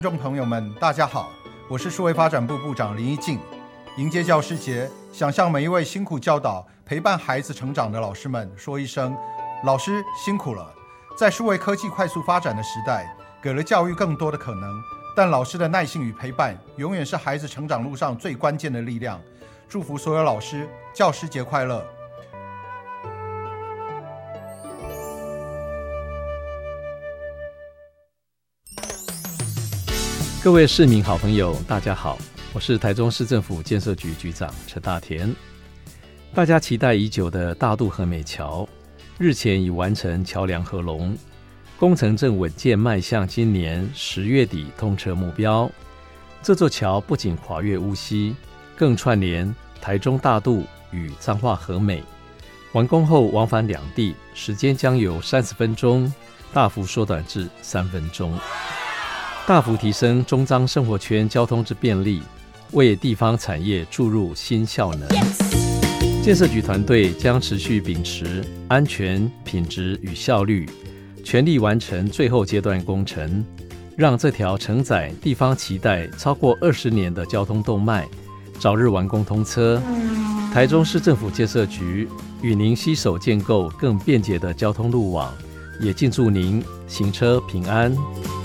听众朋友们大家好，我是数位发展部部长林宜敬。迎接教师节，想向每一位辛苦教导陪伴孩子成长的老师们说一声，老师辛苦了。在数位科技快速发展的时代，给了教育更多的可能，但老师的耐心与陪伴永远是孩子成长路上最关键的力量。祝福所有老师教师节快乐。 各位市民好朋友大家好，我是台中市政府建设局局长陈大田。大家期待已久的大肚和美桥日前已完成桥梁合龙，工程正稳健迈向今年10月底通车目标。这座桥不仅跨越乌溪，更串联台中大肚与彰化和美，完工后往返两地时间将由30分钟大幅缩短至3分钟，大幅提升中彰生活圈交通之便利，为地方产业注入新效能。建设局团队将持续秉持安全、品质与效率，全力完成最后阶段工程，让这条承载地方期待超过20年的交通动脉早日完工通车。台中市政府建设局与您携手建构更便捷的交通路网，也敬祝您行车平安。